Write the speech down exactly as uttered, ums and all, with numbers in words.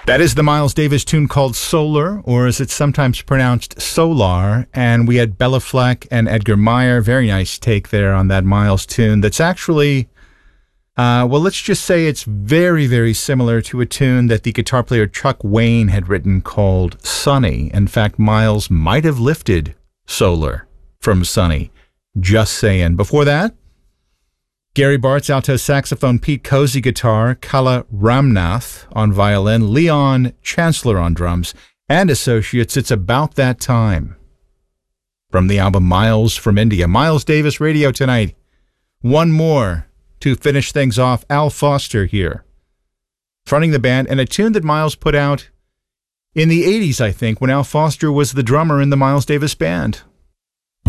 That is the Miles Davis tune called Solar, or as it's sometimes pronounced, Solar. And we had Bella Fleck and Edgar Meyer. Very nice take there on that Miles tune. That's actually, uh, well, let's just say it's very, very similar to a tune that the guitar player Chuck Wayne had written called Sunny. In fact, Miles might have lifted Solar from Sunny. Just saying. Before that, Gary Bartz, alto saxophone, Pete Cozy guitar, Kala Ramnath on violin, Leon Chancellor on drums, and associates. It's About That Time. From the album Miles from India. Miles Davis Radio tonight. One more to finish things off. Al Foster here, fronting the band, and a tune that Miles put out in the eighties, I think, when Al Foster was the drummer in the Miles Davis Band.